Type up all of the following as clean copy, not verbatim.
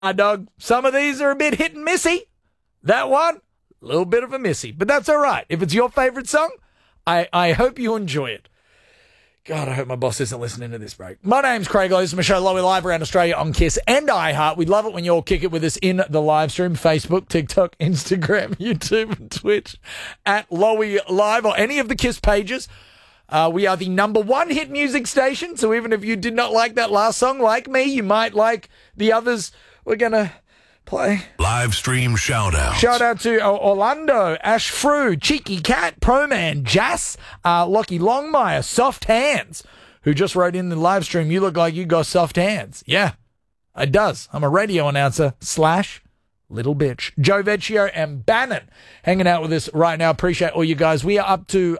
Dog, some of these are a bit hit and missy. That one, a little bit of a missy, but that's all right. If it's your favorite song, I hope you enjoy it. God, I hope my boss isn't listening to this break. My name's Craig Lowe. This is my show, Lowy Live, around Australia on KISS and iHeart. We'd love it when you all kick it with us in the live stream, Facebook, TikTok, Instagram, YouTube, and Twitch at Lowy Live or any of the KISS pages. We are the #1 hit music station, so even if you did not like that last song, like me, you might like the others we're going to play. Live stream shout out. Shout out to Orlando, Ash Frew, Cheeky Cat, Proman, Jas, Lockie Longmire, Soft Hands, who just wrote in the live stream, you look like you got soft hands. Yeah, it does. I'm a radio announcer / little bitch. Joe Vecchio and Bannon hanging out with us right now. Appreciate all you guys. We are up to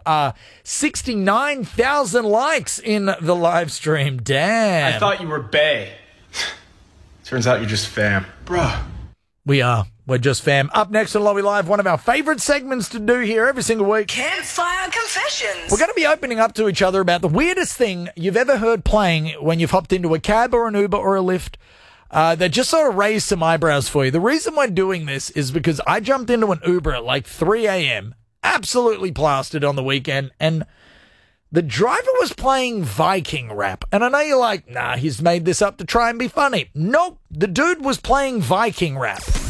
69,000 likes in the live stream. Damn. I thought you were bae. Turns out you're just fam. Bruh. We are. We're just fam. Up next on Lowy Live, one of our favorite segments to do here every single week. Campfire Confessions. We're going to be opening up to each other about the weirdest thing you've ever heard playing when you've hopped into a cab or an Uber or a Lyft that just sort of raised some eyebrows for you. The reason we're doing this is because I jumped into an Uber at like 3 a.m., absolutely plastered on the weekend, and the driver was playing Viking rap. And I know you're like, nah, he's made this up to try and be funny. Nope, the dude was playing Viking rap.